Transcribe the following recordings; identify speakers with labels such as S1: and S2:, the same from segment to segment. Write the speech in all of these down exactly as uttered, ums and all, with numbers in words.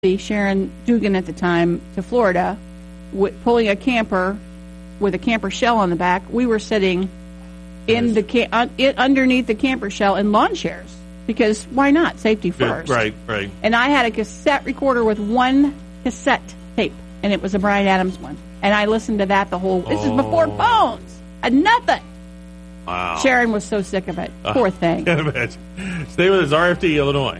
S1: Sharon Dugan at the time to Florida, w- pulling a camper with a camper shell on the back. We were sitting in the ca- uh, it, underneath the camper shell in lawn chairs because why not? Safety first.
S2: Yeah, right, right.
S1: And I had a cassette recorder with one cassette tape, and it was a Bryan Adams one. And I listened to that the whole. This
S2: Oh.
S1: is before phones. Had nothing.
S2: Wow.
S1: Sharon was so sick of it.
S2: Uh,
S1: Poor thing.
S2: Can't imagine. Stay with us, R F D, Illinois.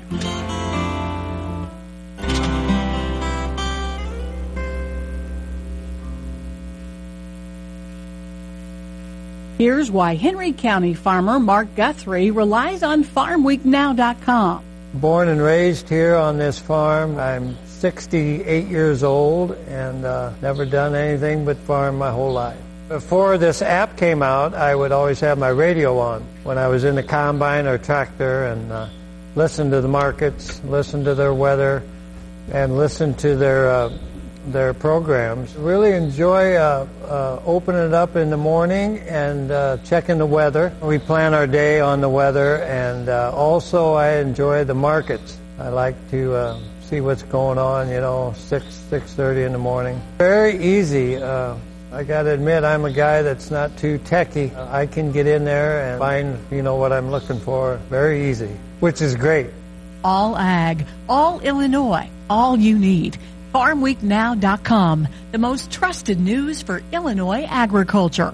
S1: Here's why Henry County farmer Mark Guthrie relies on farm week now dot com.
S3: Born and raised here on this farm. I'm sixty-eight years old and uh, never done anything but farm my whole life. Before this app came out, I would always have my radio on when I was in the combine or tractor and uh, listen to the markets, listen to their weather, and listen to their uh, their programs. Really enjoy uh, uh, opening it up in the morning and uh, checking the weather. We plan our day on the weather, and uh, also I enjoy the markets. I like to uh, see what's going on, you know, six, six thirty in the morning. Very easy. Uh, I got to admit, I'm a guy that's not too techy. I can get in there and find, you know, what I'm looking for very easy, which is great.
S4: All ag, all Illinois, all you need. farm week now dot com, the most trusted news for Illinois agriculture.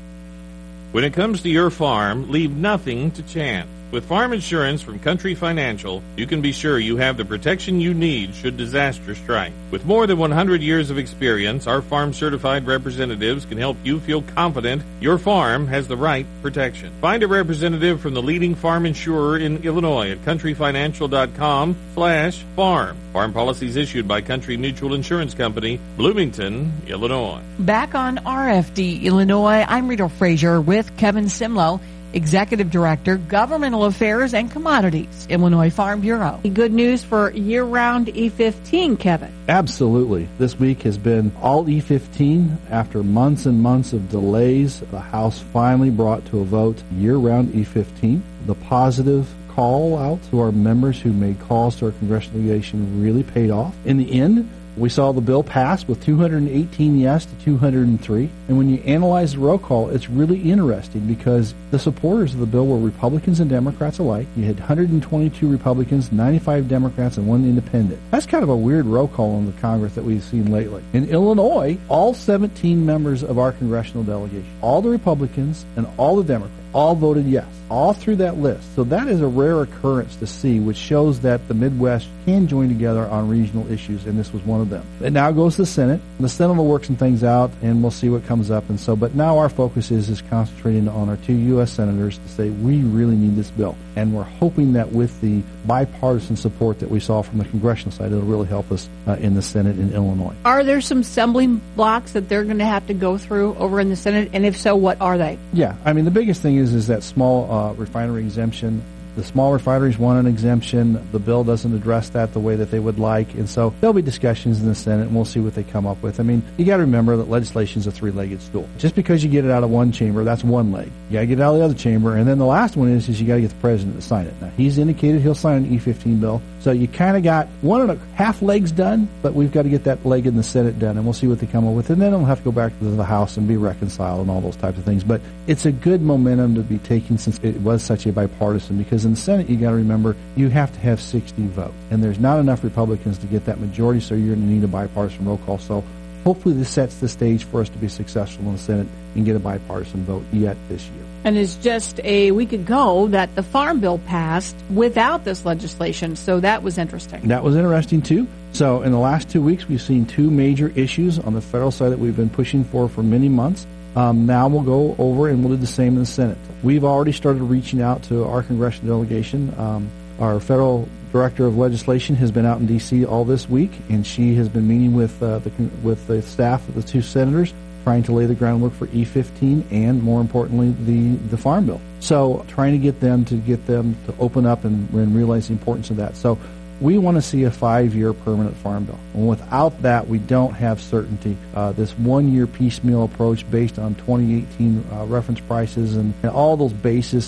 S2: When it comes to your farm, leave nothing to chance. With farm insurance from Country Financial, you can be sure you have the protection you need should disaster strike. With more than one hundred years of experience, our farm-certified representatives can help you feel confident your farm has the right protection. Find a representative from the leading farm insurer in Illinois at country financial dot com slash farm. Farm policies issued by Country Mutual Insurance Company, Bloomington, Illinois.
S4: Back on R F D Illinois, I'm Rita Frazier with Kevin Simlow, Executive Director, Governmental Affairs and Commodities, Illinois Farm Bureau.
S1: Good news for year-round E fifteen, Kevin.
S5: Absolutely. This week has been all E fifteen. After months and months of delays, the House finally brought to a vote year-round E fifteen. The positive call out to our members who made calls to our congressional delegation really paid off. In the end, we saw the bill pass with two hundred eighteen yes to two hundred three. And when you analyze the roll call, it's really interesting because the supporters of the bill were Republicans and Democrats alike. You had one hundred twenty-two Republicans, ninety-five Democrats, and one independent. That's kind of a weird roll call in the Congress that we've seen lately. In Illinois, all seventeen members of our congressional delegation, all the Republicans and all the Democrats, all voted yes, all through that list. So that is a rare occurrence to see, which shows that the Midwest can join together on regional issues, and this was one of them. It now goes to the Senate. The Senate will work some things out, and we'll see what comes up. And so, but now our focus is is concentrating on our two U S senators to say we really need this bill, and we're hoping that with the bipartisan support that we saw from the congressional side, it'll really help us uh, in the Senate in Illinois.
S1: Are there some stumbling blocks that they're going to have to go through over in the Senate? And if so, what are they?
S5: Yeah, I mean, the biggest thing is is that small uh, refinery exemption. The small refineries want an exemption. The bill doesn't address that the way that they would like. And so there'll be discussions in the Senate, and we'll see what they come up with. I mean, you got to remember that legislation is a three-legged stool. Just because you get it out of one chamber, that's one leg. You got to get it out of the other chamber. And then the last one is, is you got to get the president to sign it. Now, he's indicated he'll sign an E fifteen bill. So you kind of got one and a half legs done, but we've got to get that leg in the Senate done, and we'll see what they come up with. And then it'll have to go back to the House and be reconciled and all those types of things. But it's a good momentum to be taken since it was such a bipartisan, because in the Senate, you got to remember, you have to have sixty votes. And there's not enough Republicans to get that majority, so you're going to need a bipartisan roll call. So hopefully this sets the stage for us to be successful in the Senate and get a bipartisan vote yet this year.
S1: And it's just a week ago that the Farm Bill passed without this legislation, so that was interesting.
S5: That was interesting, too. So in the last two weeks, we've seen two major issues on the federal side that we've been pushing for for many months. Um, now we'll go over and we'll do the same in the Senate. We've already started reaching out to our congressional delegation. Um, our federal director of legislation has been out in D C all this week, and she has been meeting with uh, the with the staff of the two senators, trying to lay the groundwork for E fifteen and, more importantly, the, the Farm Bill. So trying to get them to get them to open up and, and realize the importance of that. So we want to see a five-year permanent Farm Bill. And without that, we don't have certainty. Uh, this one-year piecemeal approach based on twenty eighteen uh, reference prices and, and all those bases is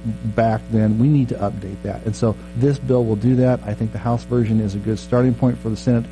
S5: back then. We need to update that. And so this bill will do that. I think the House version is a good starting point for the Senate.